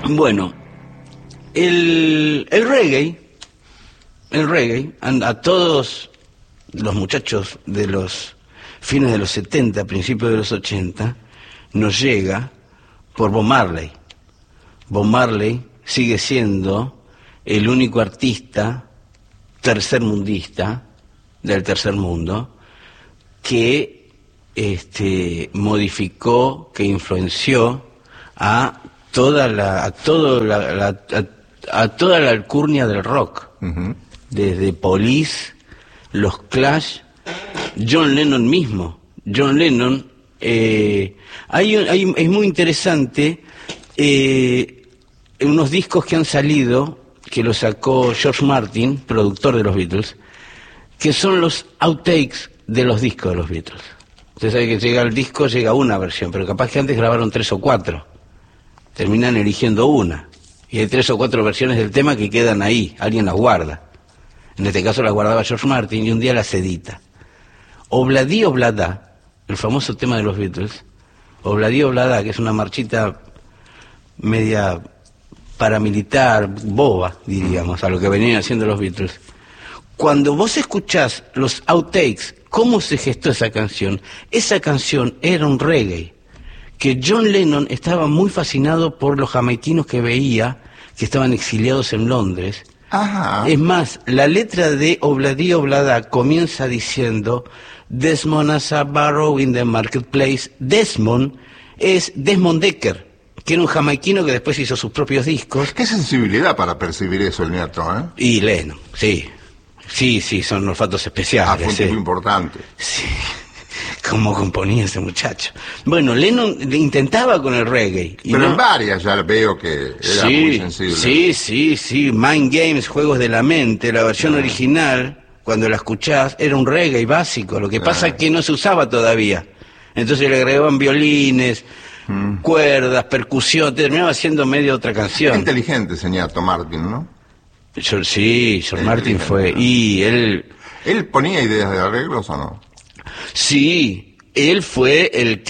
Bueno, el reggae, a todos los muchachos de los fines de los 70, principios de los 80, nos llega por Bob Marley. Bob Marley sigue siendo el único artista tercermundista del tercer mundo que modificó, que influenció a toda la alcurnia del rock, desde Police, los Clash, John Lennon mismo. John Lennon, es muy interesante unos discos que han salido, que los sacó George Martin, productor de los Beatles, que son los outtakes de los discos de los Beatles. Usted sabe que llega el disco, llega una versión, pero capaz que antes grabaron 3 o 4. Terminan eligiendo una. Y hay 3 o 4 versiones del tema que quedan ahí, alguien las guarda. En este caso las guardaba George Martin y un día las edita. Obladi Oblada, el famoso tema de los Beatles, Obladi Oblada, que es una marchita media paramilitar, boba, diríamos, a lo que venían haciendo los Beatles. Cuando vos escuchás los outtakes, cómo se gestó esa canción era un reggae, que John Lennon estaba muy fascinado por los jamaiquinos que veía, que estaban exiliados en Londres. Ajá. Es más, la letra de Obladi Oblada comienza diciendo Desmond as a barrow in the marketplace. Desmond es Desmond Dekker, que era un jamaiquino que después hizo sus propios discos. Qué sensibilidad para percibir eso el nieto, ¿eh? Y Lennon, sí, son olfatos especiales. Fue un tipo importante. Sí, cómo componía ese muchacho. Bueno, Lennon intentaba con el reggae. Pero en varias ya veo que era muy sensible. Sí, Mind Games, Juegos de la Mente, la versión original, cuando la escuchás, era un reggae básico. Lo que pasa es que no se usaba todavía. Entonces le agregaban violines, cuerdas, percusión, terminaba siendo medio otra canción. Era inteligente ese ñato Martin, ¿no? George Martin fue, y él... ¿Él ponía ideas de arreglos o no? Sí, él fue el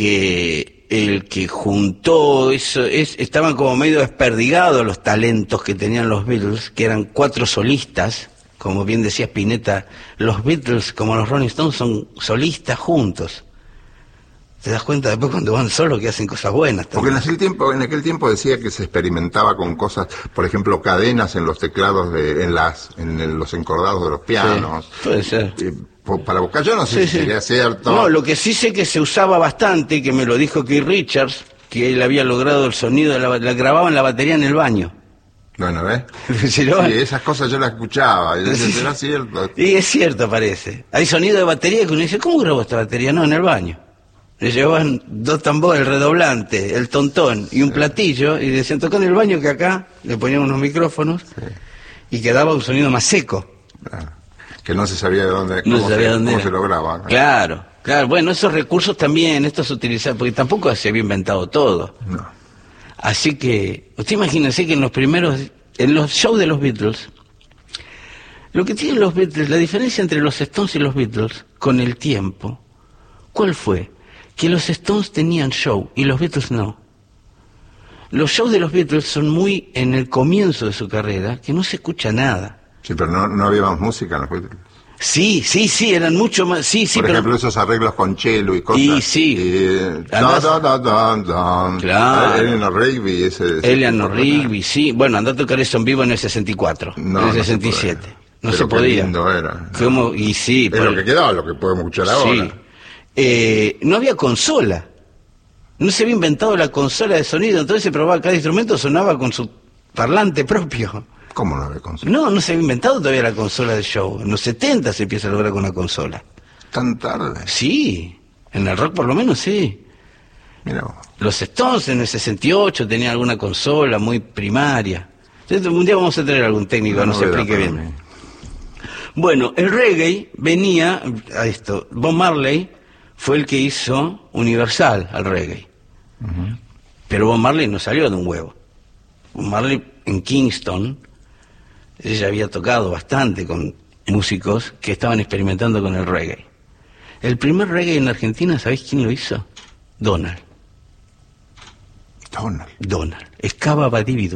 que juntó eso, estaban como medio desperdigados los talentos que tenían los Beatles, que eran 4 solistas, como bien decía Spinetta, los Beatles como los Rolling Stones son solistas juntos. ¿Te das cuenta después cuando van solos que hacen cosas buenas también? Porque en aquel tiempo decía que se experimentaba con cosas, por ejemplo, cadenas en los teclados, en los encordados de los pianos. Sí, puede ser. Para buscar, yo no sé si sería cierto. No, lo que sí sé que se usaba bastante, que me lo dijo Keith Richards, que él había logrado el sonido, la grababan la batería en el baño. Bueno, ¿ves? Sí, esas cosas yo las escuchaba, y era cierto. Y es cierto, parece. Hay sonido de batería que uno dice, ¿cómo grabó esta batería? No, en el baño. Le llevaban 2 tambores, el redoblante, el tontón y un platillo, y decían, tocá en el baño, que acá le ponían unos micrófonos, y quedaba un sonido más seco. Que no se sabía de dónde, cómo se lograba. Claro, bueno, esos recursos también, estos se utilizaban, porque tampoco se había inventado todo. No. Así que, usted imagínese que en los shows de los Beatles, lo que tienen los Beatles, la diferencia entre los Stones y los Beatles, con el tiempo, ¿cuál fue? Que los Stones tenían show y los Beatles no. Los shows de los Beatles son muy en el comienzo de su carrera, que no se escucha nada. Sí, pero no había más música en los Beatles. Sí, eran mucho más, Por ejemplo, esos arreglos con cello y cosas. Y sí. Claro. Eleanor Rigby, Eleanor Rigby, sí. Bueno, andá a tocar eso en vivo en el 64, en el 67. No se podía. Lindo era. ¿Cómo? Y sí. Es lo que quedaba, lo que podemos escuchar ahora. Sí. No había consola. No se había inventado la consola de sonido, entonces se probaba, cada instrumento sonaba con su parlante propio. ¿Cómo no había consola? No se había inventado todavía la consola de show. En los 70 se empieza a lograr con una consola. ¿Tan tarde? Sí, en el rock por lo menos sí. Mira vos. Los Stones en el 68 tenían alguna consola muy primaria. Entonces, un día vamos a tener algún técnico que nos explique bien. Bueno, el reggae venía a esto. Bob Marley fue el que hizo universal al reggae. Pero Bob Marley no salió de un huevo. Bob Marley en Kingston, ella había tocado bastante con músicos que estaban experimentando con el reggae. El primer reggae en Argentina, ¿sabéis quién lo hizo? Donald. Donald. Excava Badividú.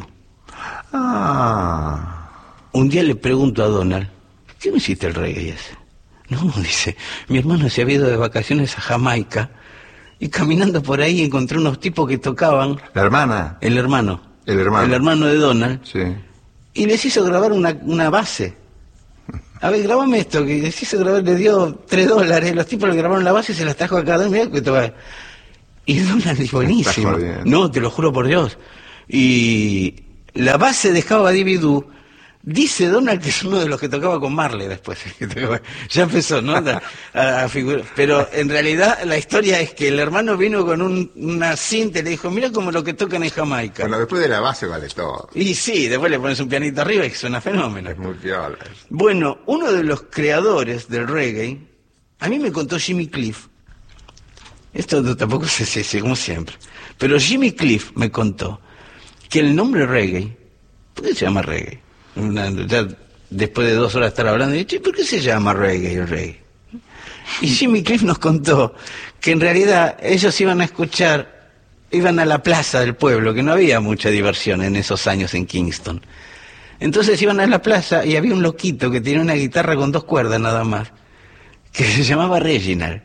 Un día le pregunto a Donald, ¿qué me hiciste el reggae ese? No, dice, mi hermano se había ido de vacaciones a Jamaica y caminando por ahí encontré unos tipos que tocaban. ¿La hermana? El hermano. El hermano. El hermano de Donald. Sí. Y les hizo grabar una base. A ver, grabame esto, que les hizo grabar, le dio $3. Los tipos le grabaron la base y se las trajo a cada uno. Mirá que toca. Y Donald dijo, buenísimo. No, te lo juro por Dios. Y la base de Excava Badividú, dice Donald que es uno de los que tocaba con Marley después. Ya empezó, ¿no? A figurar. Pero en realidad la historia es que el hermano vino con una cinta y le dijo, mira como lo que tocan en Jamaica. Bueno, después de la base vale todo. Y sí, después le pones un pianito arriba y suena fenómeno. Es muy piola. Bueno, uno de los creadores del reggae, a mí me contó Jimmy Cliff. Esto tampoco sé, como siempre. Pero Jimmy Cliff me contó que el nombre reggae, ¿por qué se llama reggae? Ya después de 2 horas de estar hablando, y ¿por qué se llama reggae el reggae? Y Jimmy Cliff nos contó que en realidad ellos iban a escuchar, iban a la plaza del pueblo, que no había mucha diversión en esos años en Kingston. Entonces iban a la plaza y había un loquito que tenía una guitarra con 2 cuerdas nada más, que se llamaba Reginald.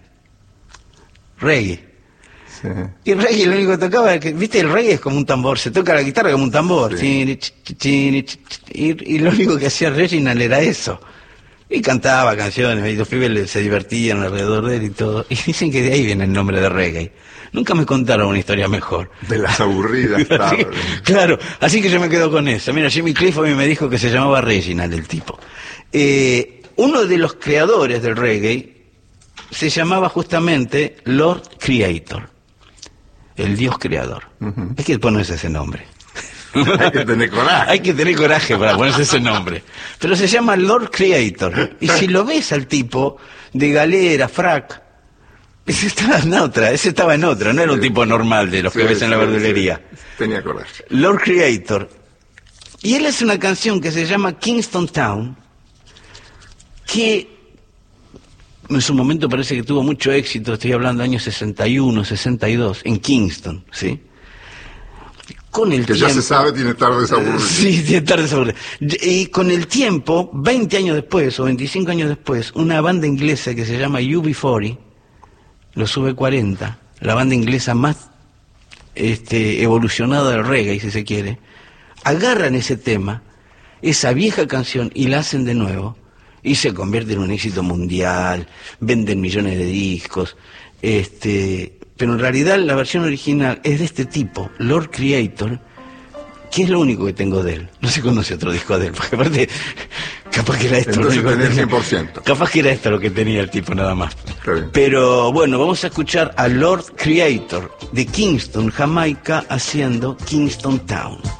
Reggae. Sí. Y el reggae lo único que tocaba, viste, el reggae es como un tambor, se toca la guitarra como un tambor, sí. Y lo único que hacía Reginald era eso. Y cantaba canciones, y los pibes se divertían alrededor de él y todo. Y dicen que de ahí viene el nombre de reggae. Nunca me contaron una historia mejor. De las aburridas, claro. Claro, así que yo me quedo con eso. Mira, Jimmy Cliff a mí me dijo que se llamaba Reginald el tipo. Uno de los creadores del reggae se llamaba justamente Lord Creator. El Dios creador. Hay que ponerse ese nombre. Hay que tener coraje. Hay que tener coraje para ponerse ese nombre. Pero se llama Lord Creator. Y si lo ves al tipo de galera, frac, ese estaba en otra, no era un tipo normal de los que ves en la verdulería. Tenía coraje. Lord Creator. Y él hace una canción que se llama Kingston Town, que en su momento parece que tuvo mucho éxito, estoy hablando de años 61, 62, en Kingston, ¿sí? Con el que tiempo, ya se sabe, tiene tardes aburridas. Sí, tiene tardes aburridas. Y con el tiempo, 20 años después o 25 años después, una banda inglesa que se llama UB40, los V40, la banda inglesa más evolucionada del reggae, si se quiere, agarran ese tema, esa vieja canción, y la hacen de nuevo. Y se convierte en un éxito mundial, venden millones de discos, pero en realidad la versión original es de este tipo, Lord Creator, que es lo único que tengo de él. No se conoce otro disco de él, porque aparte, capaz que era esto. Entonces lo único que tenía, 100%. Capaz que era esto lo que tenía el tipo nada más. Pero bueno, vamos a escuchar a Lord Creator de Kingston, Jamaica, haciendo Kingston Town.